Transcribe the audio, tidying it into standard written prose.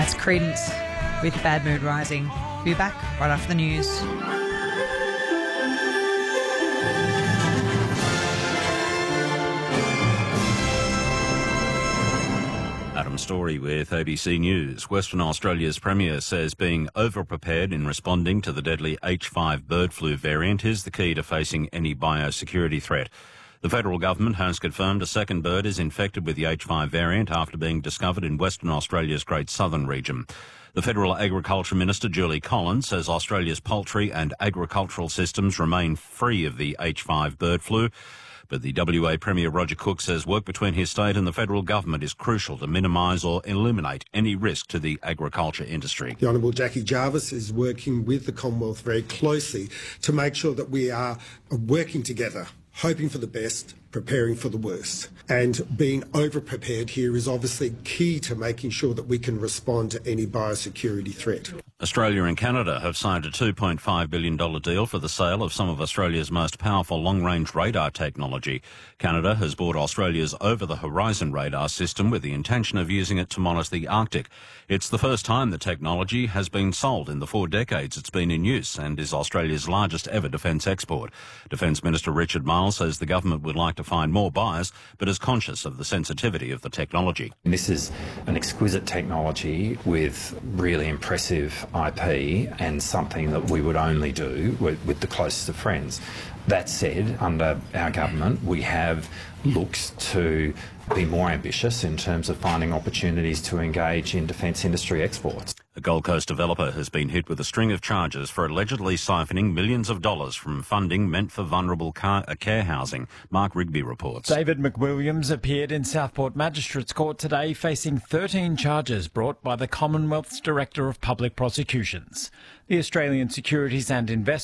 That's Credence with Bad Mood Rising. We'll be back right after the news. Adam Story with ABC News. Western Australia's Premier says being over-prepared in responding to the deadly H5 bird flu variant is the key to facing any biosecurity threat. The federal government has confirmed a second bird is infected with the H5 variant after being discovered in Western Australia's Great Southern region. The Federal Agriculture Minister, Julie Collins, says Australia's poultry and agricultural systems remain free of the H5 bird flu. But the WA Premier Roger Cook says work between his state and the federal government is crucial to minimise or eliminate any risk to the agriculture industry. The Honourable Jackie Jarvis is working with the Commonwealth very closely to make sure that we are working together, hoping for the best, preparing for the worst. And being over-prepared here is obviously key to making sure that we can respond to any biosecurity threat. Australia and Canada have signed a $2.5 billion deal for the sale of some of Australia's most powerful long-range radar technology. Canada has bought Australia's Over-the-Horizon radar system with the intention of using it to monitor the Arctic. It's the first time the technology has been sold in the 4 decades it's been in use and is Australia's largest ever defence export. Defence Minister Richard Marles says the government would like to find more buyers, but is conscious of the sensitivity of the technology. This is an exquisite technology with really impressive IP and something that we would only do with the closest of friends. That said, under our government, we have looked to be more ambitious in terms of finding opportunities to engage in defence industry exports. A Gold Coast developer has been hit with a string of charges for allegedly siphoning millions of dollars from funding meant for vulnerable care housing. Mark Rigby reports. David McWilliams appeared in Southport Magistrates Court today facing 13 charges brought by the Commonwealth's Director of Public Prosecutions. The Australian Securities and Investment